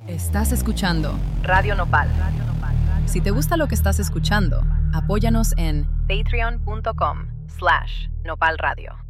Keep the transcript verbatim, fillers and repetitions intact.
Estás escuchando Radio Nopal. Si te gusta lo que estás escuchando, apóyanos en Patreon punto com slash Nopal Radio.